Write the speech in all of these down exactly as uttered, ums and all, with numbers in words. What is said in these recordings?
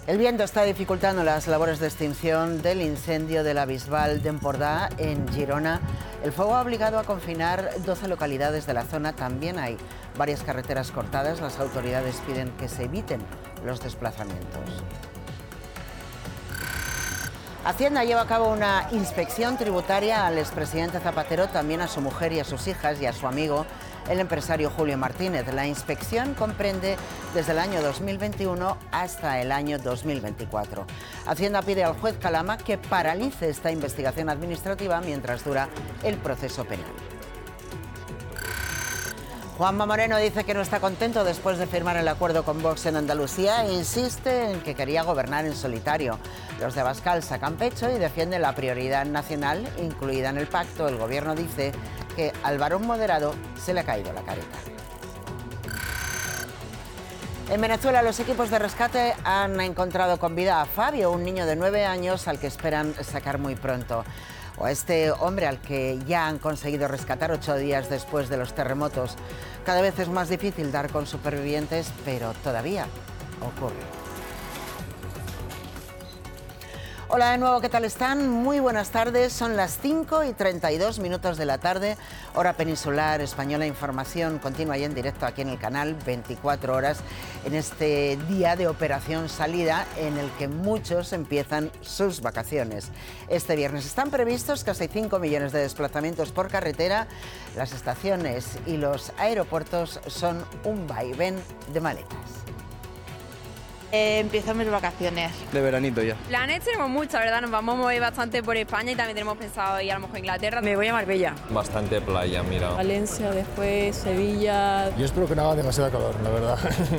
El viento está dificultando las labores de extinción del incendio de la Bisbal d'Empordà en Girona. El fuego ha obligado a confinar doce localidades de la zona. También hay varias carreteras cortadas. Las autoridades piden que se eviten los desplazamientos. Hacienda lleva a cabo una inspección tributaria al expresidente Zapatero, también a su mujer y a sus hijas y a su amigo, el empresario Julio Martínez. La inspección comprende desde el año dos mil veintiuno hasta el año dos mil veinticuatro. Hacienda pide al juez Calama que paralice esta investigación administrativa mientras dura el proceso penal. Juanma Moreno dice que no está contento después de firmar el acuerdo con Vox en Andalucía e insiste en que quería gobernar en solitario. Los de Abascal sacan pecho y defienden la prioridad nacional incluida en el pacto. El gobierno dice que al varón moderado se le ha caído la careta. En Venezuela, los equipos de rescate han encontrado con vida a Fabio, un niño de nueve años al que esperan sacar muy pronto. O a este hombre al que ya han conseguido rescatar ocho días después de los terremotos. Cada vez es más difícil dar con supervivientes, pero todavía ocurre. Hola de nuevo, ¿qué tal están? Muy buenas tardes, son las cinco y treinta y dos minutos de la tarde, hora peninsular española. Información continua y en directo aquí en el canal, veinticuatro horas, en este día de operación salida en el que muchos empiezan sus vacaciones. Este viernes están previstos casi cinco millones de desplazamientos por carretera. Las estaciones y los aeropuertos son un vaivén de maletas. Eh, empiezo mis vacaciones. De veranito ya. Planes tenemos muchos, ¿verdad? Nos vamos a mover bastante por España y también tenemos pensado ir a lo mejor a Inglaterra. Me voy a Marbella. Bastante playa, mira. Valencia, después Sevilla. Yo espero que no haga demasiado calor, la verdad.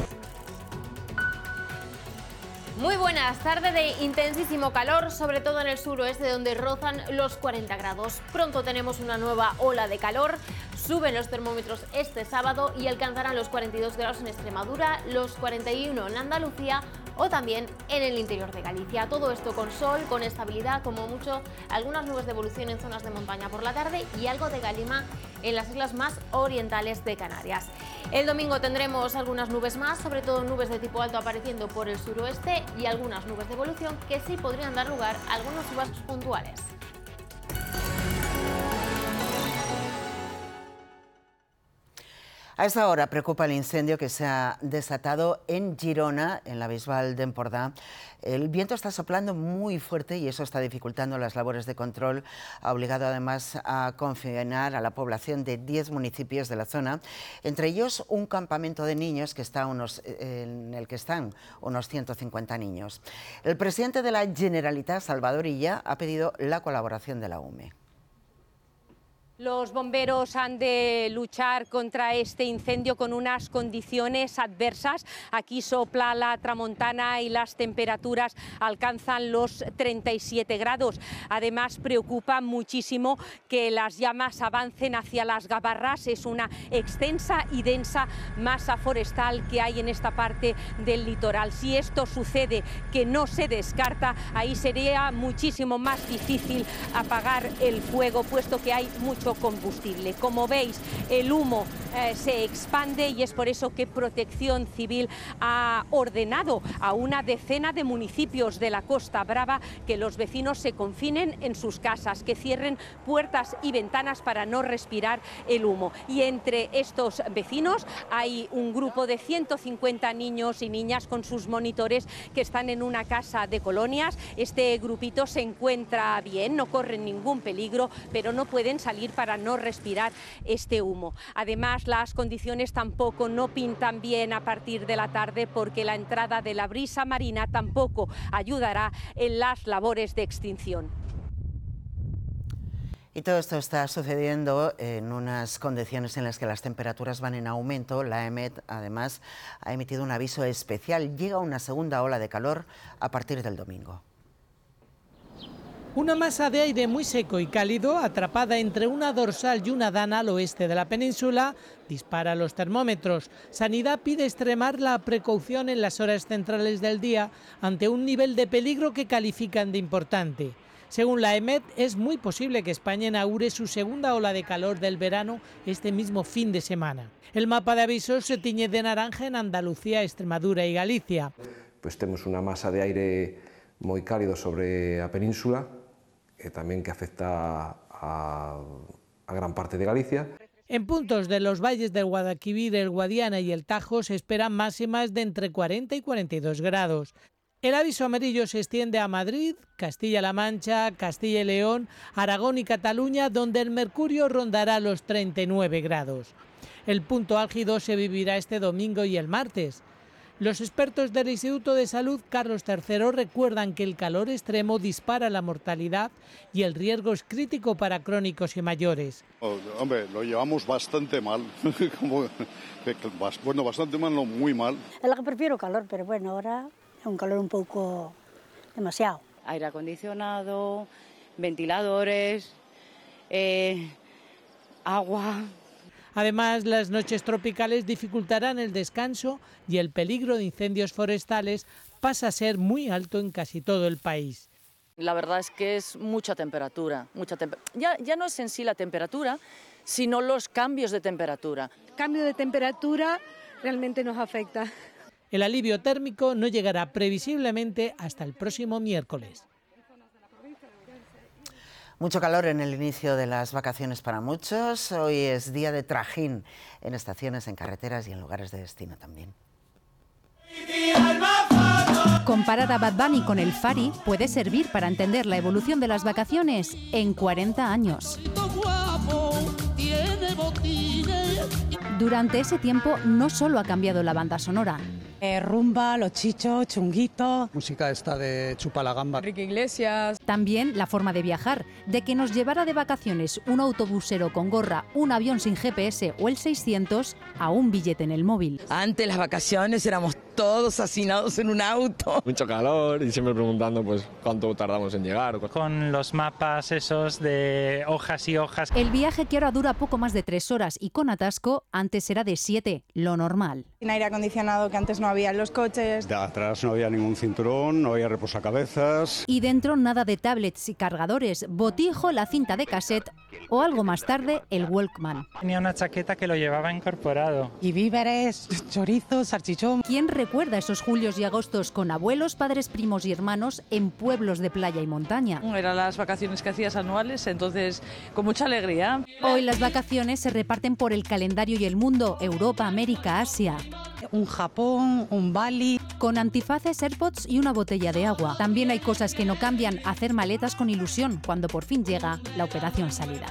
Muy buenas, tarde de intensísimo calor, sobre todo en el suroeste donde rozan los cuarenta grados. Pronto tenemos una nueva ola de calor, suben los termómetros este sábado y alcanzarán los cuarenta y dos grados en Extremadura, los cuarenta y uno en Andalucía o también en el interior de Galicia. Todo esto con sol, con estabilidad, como mucho, algunas nubes de evolución en zonas de montaña por la tarde y algo de calima en las islas más orientales de Canarias. El domingo tendremos algunas nubes más, sobre todo nubes de tipo alto apareciendo por el suroeste y algunas nubes de evolución que sí podrían dar lugar a algunos chubascos puntuales. A esta hora preocupa el incendio que se ha desatado en Girona, en la Bisbal d'Empordà. El viento está soplando muy fuerte y eso está dificultando las labores de control. Ha obligado además a confinar a la población de diez municipios de la zona, entre ellos un campamento de niños que está unos, en el que están unos ciento cincuenta niños. El presidente de la Generalitat, Salvador Illa, ha pedido la colaboración de la U M E. Los bomberos han de luchar contra este incendio con unas condiciones adversas. Aquí sopla la tramontana y las temperaturas alcanzan los treinta y siete grados. Además, preocupa muchísimo que las llamas avancen hacia las Gabarras. Es una extensa y densa masa forestal que hay en esta parte del litoral. Si esto sucede, que no se descarta, ahí sería muchísimo más difícil apagar el fuego, puesto que hay mucho combustible. Como veis, el humo eh, se expande y es por eso que Protección Civil ha ordenado a una decena de municipios de la Costa Brava que los vecinos se confinen en sus casas, que cierren puertas y ventanas para no respirar el humo. Y entre estos vecinos hay un grupo de ciento cincuenta niños y niñas con sus monitores que están en una casa de colonias. Este grupito se encuentra bien, no corren ningún peligro, pero no pueden salir para no respirar este humo. Además, las condiciones tampoco no pintan bien a partir de la tarde porque la entrada de la brisa marina tampoco ayudará en las labores de extinción. Y todo esto está sucediendo en unas condiciones en las que las temperaturas van en aumento. La E M E T, además, ha emitido un aviso especial. Llega una segunda ola de calor a partir del domingo. Una masa de aire muy seco y cálido, atrapada entre una dorsal y una dana al oeste de la península, dispara los termómetros. Sanidad pide extremar la precaución en las horas centrales del día ante un nivel de peligro que califican de importante. Según la E M E T, es muy posible que España inaugure su segunda ola de calor del verano este mismo fin de semana. El mapa de avisos se tiñe de naranja en Andalucía, Extremadura y Galicia. Pois temos unha masa de aire moi cálido sobre a península, e tamén que afecta a, a gran parte de Galicia. En puntos de los valles del Guadalquivir, el Guadiana y el Tajo se esperan máximas de entre cuarenta y cuarenta y dos grados. El aviso amarillo se extiende a Madrid, Castilla-La Mancha, Castilla y León, Aragón y Cataluña, donde el mercurio rondará los treinta y nueve grados. El punto álgido se vivirá este domingo y el martes. Los expertos del Instituto de Salud Carlos tercero recuerdan que el calor extremo dispara la mortalidad y el riesgo es crítico para crónicos y mayores. Oh, hombre, lo llevamos bastante mal. Como, bueno, bastante mal, no muy mal. Es la que prefiero calor, pero bueno, ahora es un calor un poco demasiado. Aire acondicionado, ventiladores, eh, agua. Además, las noches tropicales dificultarán el descanso y el peligro de incendios forestales pasa a ser muy alto en casi todo el país. La verdad es que es mucha temperatura. Mucha temper- ya, ya no es en sí la temperatura, sino los cambios de temperatura. Cambio de temperatura realmente nos afecta. El alivio térmico no llegará previsiblemente hasta el próximo miércoles. Mucho calor en el inicio de las vacaciones para muchos. Hoy es día de trajín en estaciones, en carreteras y en lugares de destino también. Comparar a Bad Bunny con el Fari puede servir para entender la evolución de las vacaciones en cuarenta años. Durante ese tiempo no solo ha cambiado la banda sonora. Eh, rumba, los chichos, chunguitos. Música esta de Chupa la Gamba. Enrique Iglesias. También la forma de viajar, de que nos llevara de vacaciones un autobusero con gorra, un avión sin G P S o el seiscientos a un billete en el móvil. Antes las vacaciones éramos todos hacinados en un auto. Mucho calor y siempre preguntando pues cuánto tardamos en llegar. Con los mapas esos de hojas y hojas. El viaje, que ahora dura poco más de tres horas y con atasco, antes era de siete, lo normal. Sin aire acondicionado, que antes no había en los coches. De atrás no había ningún cinturón, no había reposacabezas. Y dentro nada de tablets y cargadores, botijo, la cinta de cassette o algo más tarde el Walkman. Tenía una chaqueta que lo llevaba incorporado. Y víveres, chorizos, salchichón. ¿Quién recuerda esos julios y agostos con abuelos, padres, primos y hermanos en pueblos de playa y montaña? Eran las vacaciones que hacías anuales, entonces con mucha alegría. Hoy las vacaciones se reparten por el calendario y el mundo, Europa, América, Asia. Un Japón, un Bali. Con antifaces, AirPods y una botella de agua. También hay cosas que no cambian, hacer maletas con ilusión cuando por fin llega la operación salida.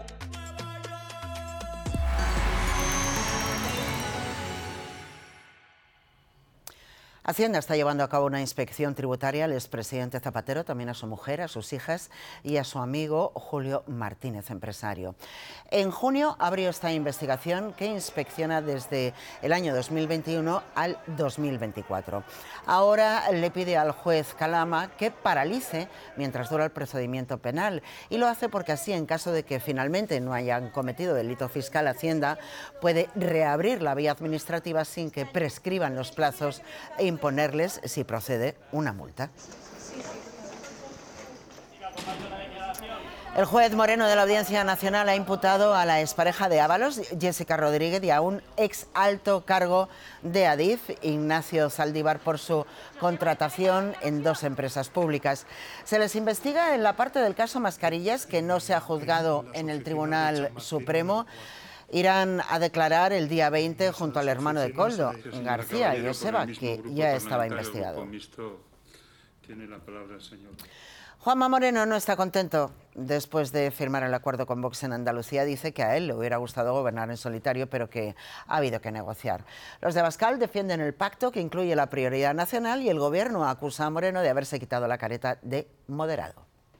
Hacienda está llevando a cabo una inspección tributaria al expresidente Zapatero, también a su mujer, a sus hijas y a su amigo Julio Martínez, empresario. En junio abrió esta investigación que inspecciona desde el año dos mil veintiuno al dos mil veinticuatro. Ahora le pide al juez Calama que paralice mientras dura el procedimiento penal, y lo hace porque así, en caso de que finalmente no hayan cometido delito fiscal, Hacienda puede reabrir la vía administrativa sin que prescriban los plazos e imponerles, si procede, una multa. El juez Moreno de la Audiencia Nacional ha imputado a la expareja de Ábalos, Jessica Rodríguez, y a un ex alto cargo de Adif, Ignacio Zaldívar, por su contratación en dos empresas públicas. Se les investiga en la parte del caso Mascarillas, que no se ha juzgado en el Tribunal Supremo. Irán a declarar el día veinte junto al hermano de Koldo, García Joseba, que ya estaba investigado. Juanma Moreno no está contento después de firmar el acuerdo con Vox en Andalucía. Dice que a él le hubiera gustado gobernar en solitario, pero que ha habido que negociar. Los de Abascal defienden el pacto, que incluye la prioridad nacional, y el gobierno acusa a Moreno de haberse quitado la careta de moderado.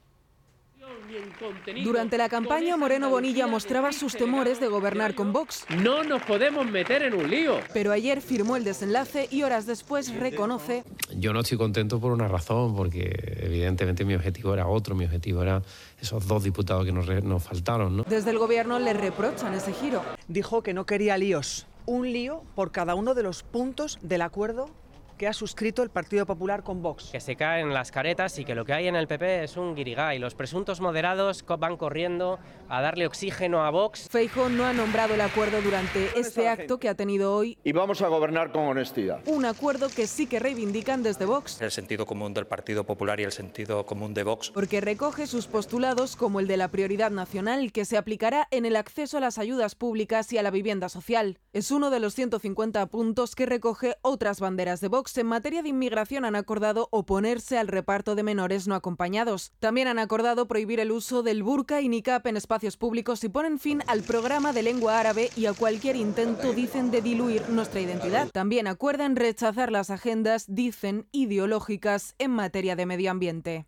Durante la campaña, Moreno Bonilla mostraba sus temores de gobernar con Vox. No nos podemos meter en un lío. Pero ayer firmó el desenlace y horas después reconoce: yo no estoy contento por una razón, porque evidentemente mi objetivo era otro, mi objetivo era esos dos diputados que nos, nos faltaron, ¿no? Desde el gobierno le reprochan ese giro. Dijo que no quería líos, un lío por cada uno de los puntos del acuerdo que ha suscrito el Partido Popular con Vox. Que se caen las caretas y que lo que hay en el P P es un guirigay. Los presuntos moderados van corriendo a darle oxígeno a Vox. Feijóo no ha nombrado el acuerdo durante este acto que ha tenido hoy. Y vamos a gobernar con honestidad. Un acuerdo que sí que reivindican desde Vox. El sentido común del Partido Popular y el sentido común de Vox. Porque recoge sus postulados como el de la prioridad nacional que se aplicará en el acceso a las ayudas públicas y a la vivienda social. Es uno de los ciento cincuenta puntos que recoge otras banderas de Vox. En materia de inmigración han acordado oponerse al reparto de menores no acompañados. También han acordado prohibir el uso del burka y niqab en espacios públicos y ponen fin al programa de lengua árabe y a cualquier intento, dicen, de diluir nuestra identidad. También acuerdan rechazar las agendas, dicen, ideológicas en materia de medio ambiente.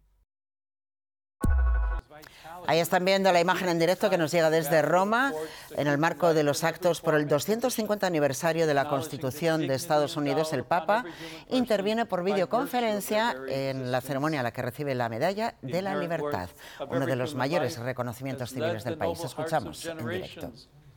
Ahí están viendo la imagen en directo que nos llega desde Roma en el marco de los actos por el doscientos cincuenta aniversario de la Constitución de Estados Unidos. El Papa interviene por videoconferencia en la ceremonia a la que recibe la Medalla de la Libertad, uno de los mayores reconocimientos civiles del país. Escuchamos en directo.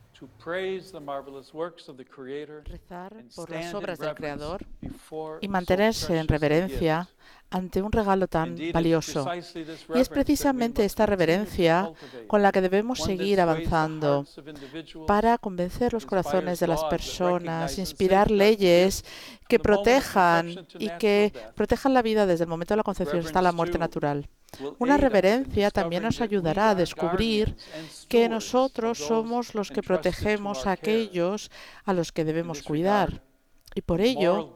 Rezar por las obras del Creador y mantenerse en reverencia ante un regalo tan valioso. Y es precisamente esta reverencia con la que debemos seguir avanzando para convencer los corazones de las personas, inspirar leyes que protejan y que protejan la vida desde el momento de la concepción hasta la muerte natural. Una reverencia también nos ayudará a descubrir que nosotros somos los que protegemos a aquellos a los que debemos cuidar. Y por ello,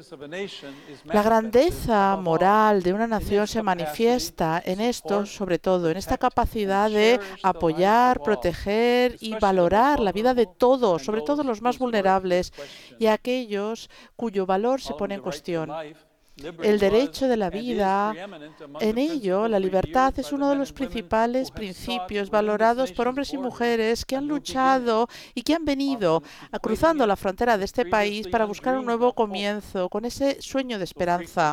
la grandeza moral de una nación se manifiesta en esto, sobre todo en esta capacidad de apoyar, proteger y valorar la vida de todos, sobre todo los más vulnerables y aquellos cuyo valor se pone en cuestión. El derecho de la vida, en ello, la libertad es uno de los principales principios valorados por hombres y mujeres que han luchado y que han venido cruzando la frontera de este país para buscar un nuevo comienzo, con ese sueño de esperanza.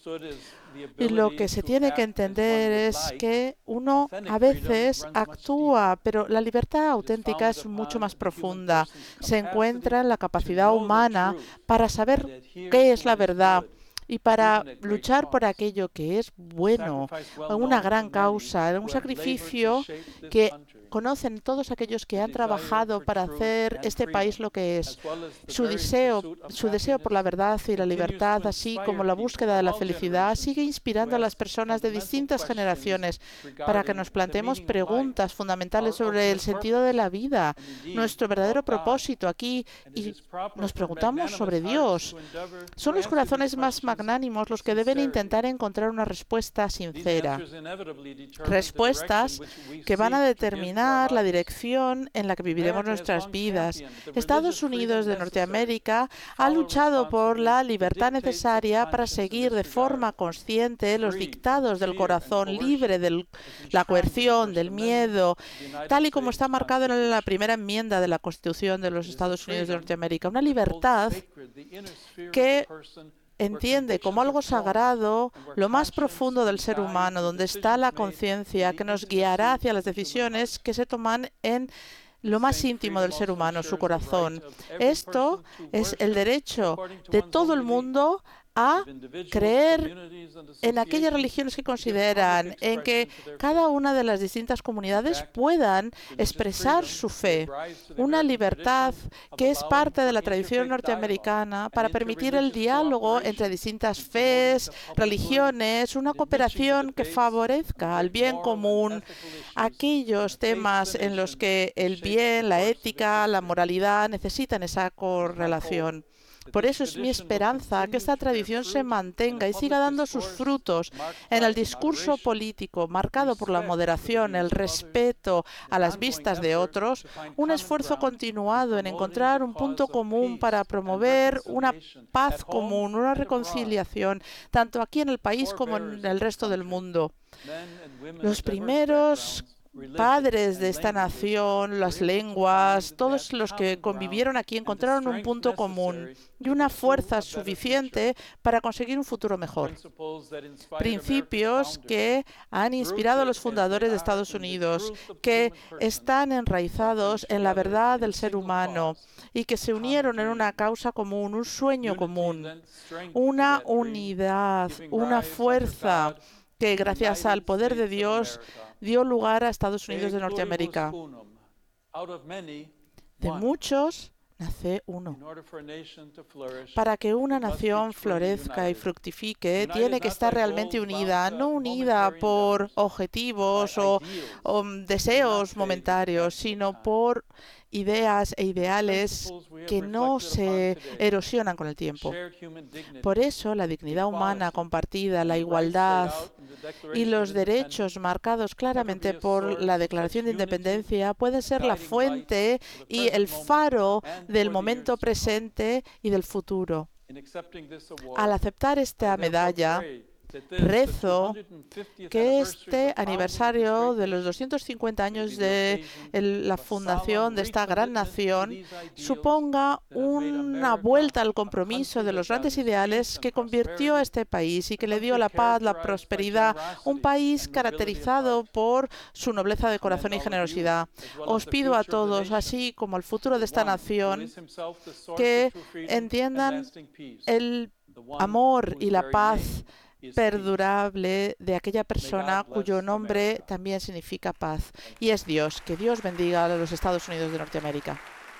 Y lo que se tiene que entender es que uno a veces actúa, pero la libertad auténtica es mucho más profunda. Se encuentra en la capacidad humana para saber qué es la verdad y para luchar por aquello que es bueno, una gran causa, un sacrificio que conocen todos aquellos que han trabajado para hacer este país lo que es. Su deseo, su deseo por la verdad y la libertad, así como la búsqueda de la felicidad, sigue inspirando a las personas de distintas generaciones para que nos planteemos preguntas fundamentales sobre el sentido de la vida, nuestro verdadero propósito aquí, y nos preguntamos sobre Dios. Son los corazones más magnánimos los que deben intentar encontrar una respuesta sincera. Respuestas que van a determinar la dirección en la que viviremos nuestras vidas. Estados Unidos de Norteamérica ha luchado por la libertad necesaria para seguir de forma consciente los dictados del corazón, libre de la coerción, del miedo, tal y como está marcado en la primera enmienda de la Constitución de los Estados Unidos de Norteamérica. Una libertad que entiende como algo sagrado lo más profundo del ser humano, donde está la conciencia que nos guiará hacia las decisiones que se toman en lo más íntimo del ser humano, su corazón. Esto es el derecho de todo el mundo a creer en aquellas religiones que consideran, en que cada una de las distintas comunidades puedan expresar su fe. Una libertad que es parte de la tradición norteamericana para permitir el diálogo entre distintas fes, religiones, una cooperación que favorezca al bien común, aquellos temas en los que el bien, la ética, la moralidad necesitan esa correlación. Por eso es mi esperanza que esta tradición se mantenga y siga dando sus frutos en el discurso político marcado por la moderación, el respeto a las vistas de otros, un esfuerzo continuado en encontrar un punto común para promover una paz común, una reconciliación, tanto aquí en el país como en el resto del mundo. Los primeros padres de esta nación, las lenguas, todos los que convivieron aquí encontraron un punto común y una fuerza suficiente para conseguir un futuro mejor. Principios que han inspirado a los fundadores de Estados Unidos, que están enraizados en la verdad del ser humano y que se unieron en una causa común, un sueño común, una unidad, una fuerza que gracias al poder de Dios dio lugar a Estados Unidos de Norteamérica. De muchos nace uno. Para que una nación florezca y fructifique, tiene que estar realmente unida, no unida por objetivos o, o deseos momentáneos, sino por ideas e ideales que no se erosionan con el tiempo. Por eso, la dignidad humana compartida, la igualdad y los derechos marcados claramente por la Declaración de Independencia pueden ser la fuente y el faro del momento presente y del futuro. Al aceptar esta medalla, rezo que este aniversario de los doscientos cincuenta años de la fundación de esta gran nación suponga una vuelta al compromiso de los grandes ideales que convirtió a este país y que le dio la paz, la prosperidad, un país caracterizado por su nobleza de corazón y generosidad. Os pido a todos, así como al futuro de esta nación, que entiendan el amor y la paz perdurable de aquella persona cuyo nombre también significa paz, y es Dios. Que Dios bendiga a los Estados Unidos de Norteamérica.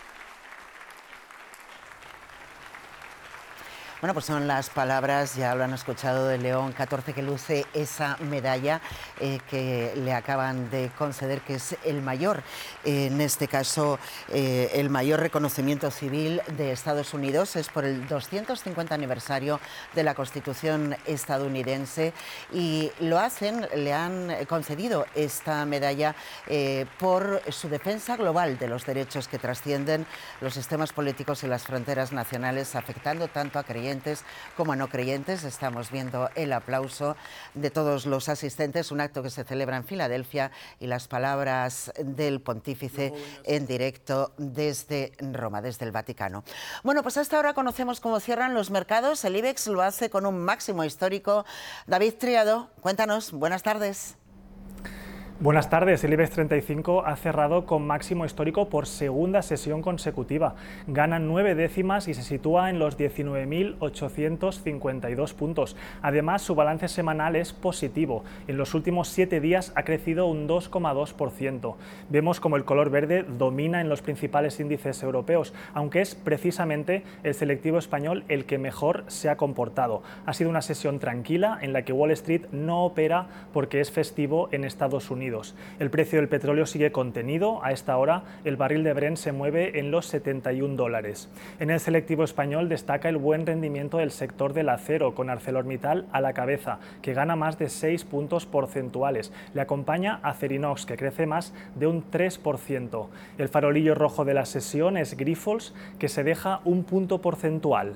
Bueno, pues son las palabras, ya lo han escuchado, de León catorce, que luce esa medalla eh, que le acaban de conceder, que es el mayor, eh, en este caso, eh, el mayor reconocimiento civil de Estados Unidos. Es por el doscientos cincuenta aniversario de la Constitución estadounidense y lo hacen, le han concedido esta medalla eh, por su defensa global de los derechos que trascienden los sistemas políticos y las fronteras nacionales, afectando tanto a creyentes como a no creyentes. Estamos viendo el aplauso de todos los asistentes, un acto que se celebra en Filadelfia, y las palabras del pontífice en directo desde Roma, desde el Vaticano. Bueno, pues hasta ahora conocemos cómo cierran los mercados. El IBEX lo hace con un máximo histórico. David Triado, cuéntanos, buenas tardes. Buenas tardes. El IBEX treinta y cinco ha cerrado con máximo histórico por segunda sesión consecutiva. Gana nueve décimas y se sitúa en los diecinueve mil ochocientos cincuenta y dos puntos. Además, su balance semanal es positivo. En los últimos siete días ha crecido un dos coma dos por ciento. Vemos como el color verde domina en los principales índices europeos, aunque es precisamente el selectivo español el que mejor se ha comportado. Ha sido una sesión tranquila en la que Wall Street no opera porque es festivo en Estados Unidos. El precio del petróleo sigue contenido. A esta hora el barril de Brent se mueve en los setenta y un dólares. En el selectivo español destaca el buen rendimiento del sector del acero, con ArcelorMittal a la cabeza, que gana más de seis puntos porcentuales. Le acompaña Acerinox, que crece más de un tres por ciento. El farolillo rojo de la sesión es Grifols, que se deja un punto porcentual.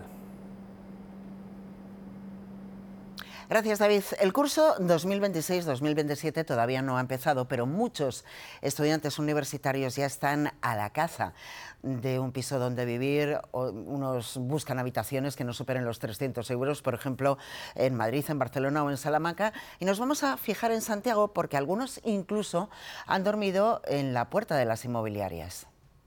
Gracias, David. El curso dos mil veintiséis dos mil veintisiete todavía no ha empezado, pero muchos estudiantes universitarios ya están a la caza de un piso donde vivir. Unos buscan habitaciones que no superen los trescientos euros, por ejemplo, en Madrid, en Barcelona o en Salamanca. Y nos vamos a fijar en Santiago porque algunos incluso han dormido en la puerta de las inmobiliarias.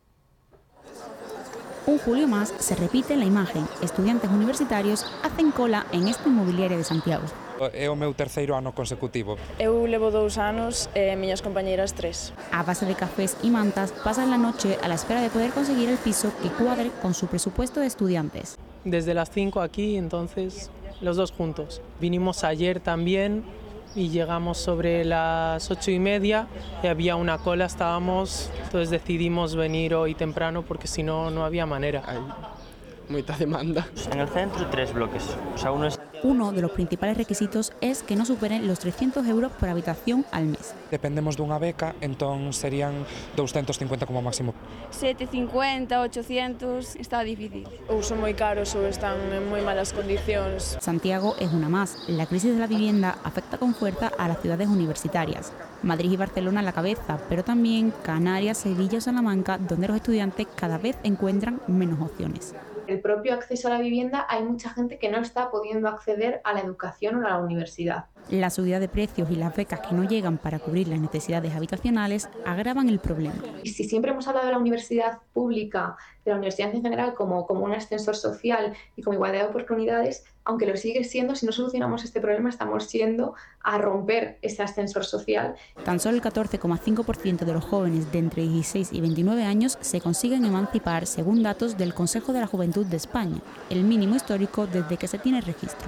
Un julio más se repite en la imagen. Estudiantes universitarios hacen cola en esta inmobiliaria de Santiago. É o meu terceiro ano consecutivo. Eu levo dous anos e miñas compañeiras tres. A base de cafés y mantas pasan la noche a la espera de poder conseguir el piso que cuadre con su presupuesto de estudiantes. Desde las cinco aquí, entonces los dos juntos. Vinimos ayer también y llegamos sobre las ocho y media y había una cola, estábamos, entonces decidimos venir hoy temprano porque si no, no había manera. Hay mucha demanda. En el centro tres bloques, o sea, uno es Uno de los principales requisitos es que no superen los trescientos euros por habitación al mes. Dependemos dunha beca, entón serían doscientos cincuenta como máximo. setecientos cincuenta, oitocentos, está difícil. Ou son moi caros ou están en moi malas condicións. Santiago es una más. La crisis de la vivienda afecta con fuerza a las ciudades universitarias. Madrid y Barcelona a la cabeza, pero también Canarias, Sevilla o Salamanca, donde los estudiantes cada vez encuentran menos opciones. El propio acceso a la vivienda, hay mucha gente que no está pudiendo acceder a la educación o a la universidad. La subida de precios y las becas que no llegan para cubrir las necesidades habitacionales agravan el problema. Y si siempre hemos hablado de la universidad pública, de la universidad en general como, como un ascensor social y como igualdad de oportunidades, aunque lo sigue siendo, si no solucionamos este problema estamos yendo a romper ese ascensor social. Tan solo el catorce coma cinco por ciento de los jóvenes de entre dieciséis y veintinueve años se consiguen emancipar según datos del Consejo de la Juventud de España, el mínimo histórico desde que se tiene registro.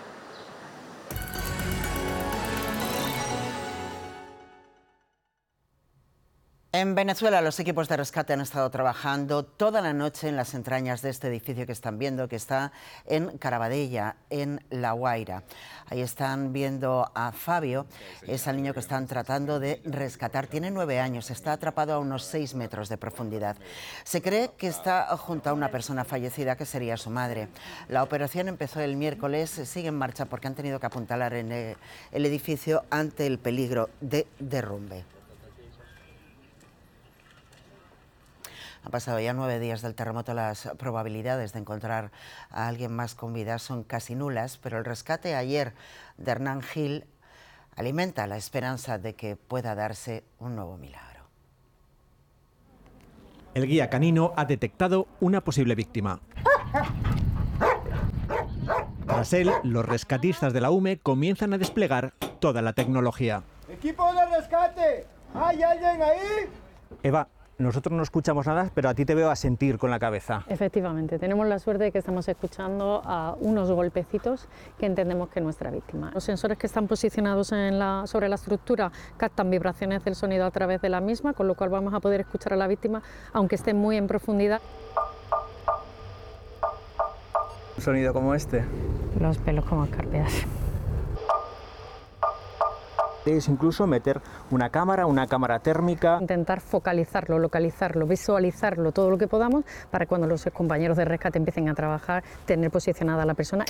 En Venezuela, los equipos de rescate han estado trabajando toda la noche en las entrañas de este edificio que están viendo, que está en Carabadella, en La Guaira. Ahí están viendo a Fabio, es el niño que están tratando de rescatar. Tiene nueve años, está atrapado a unos seis metros de profundidad. Se cree que está junto a una persona fallecida, que sería su madre. La operación empezó el miércoles, sigue en marcha porque han tenido que apuntalar en el edificio ante el peligro de derrumbe. Han pasado ya nueve días del terremoto, las probabilidades de encontrar a alguien más con vida son casi nulas, pero el rescate ayer de Hernán Gil alimenta la esperanza de que pueda darse un nuevo milagro. El guía canino ha detectado una posible víctima. Tras él, los rescatistas de la U M E comienzan a desplegar toda la tecnología. ¡Equipo de rescate! ¿Hay alguien ahí? Eva, nosotros no escuchamos nada, pero a ti te veo a sentir con la cabeza. Efectivamente, tenemos la suerte de que estamos escuchando a unos golpecitos que entendemos que es nuestra víctima. Los sensores que están posicionados en la, sobre la estructura captan vibraciones del sonido a través de la misma, con lo cual vamos a poder escuchar a la víctima, aunque esté muy en profundidad. Un sonido como este. Los pelos como escarpias. Es incluso meter una cámara, una cámara térmica. Intentar focalizarlo, localizarlo, visualizarlo, todo lo que podamos, para cuando los compañeros de rescate empiecen a trabajar, tener posicionada a la persona.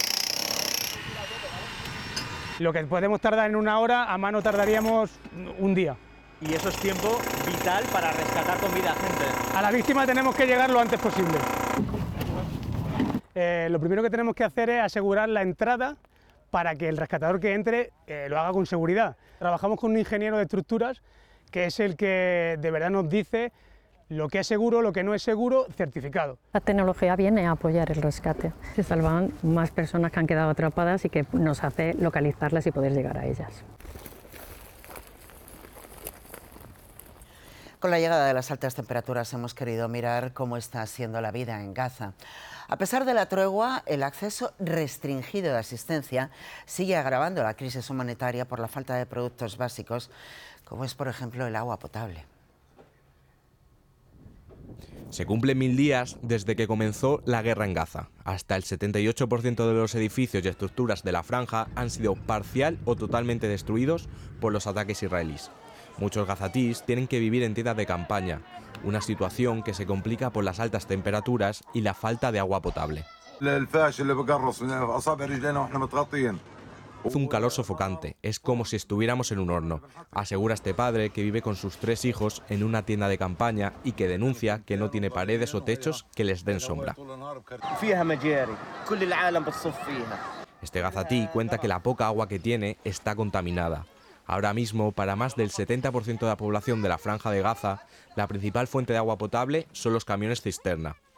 Lo que podemos tardar en una hora, a mano tardaríamos un día. Y eso es tiempo vital para rescatar con vida a gente. A la víctima tenemos que llegar lo antes posible. Eh, lo primero que tenemos que hacer es asegurar la entrada para que el rescatador que entre eh, lo haga con seguridad. Trabajamos con un ingeniero de estructuras que es el que de verdad nos dice lo que es seguro, lo que no es seguro, certificado. La tecnología viene a apoyar el rescate. Se salvan más personas que han quedado atrapadas y que nos hace localizarlas y poder llegar a ellas. Con la llegada de las altas temperaturas hemos querido mirar cómo está siendo la vida en Gaza. A pesar de la tregua, el acceso restringido de asistencia sigue agravando la crisis humanitaria por la falta de productos básicos, como es, por ejemplo, el agua potable. Se cumplen mil días desde que comenzó la guerra en Gaza. Hasta el setenta y ocho por ciento de los edificios y estructuras de la franja han sido parcial o totalmente destruidos por los ataques israelíes. Muchos gazatíes tienen que vivir en tiendas de campaña, una situación que se complica por las altas temperaturas y la falta de agua potable. Es un calor sofocante, es como si estuviéramos en un horno, asegura este padre que vive con sus tres hijos en una tienda de campaña y que denuncia que no tiene paredes o techos que les den sombra. Este gazatí cuenta que la poca agua que tiene está contaminada. Ahora mismo, para más del setenta por ciento de la población de la Franja de Gaza, la principal fuente de agua potable son los camiones cisterna.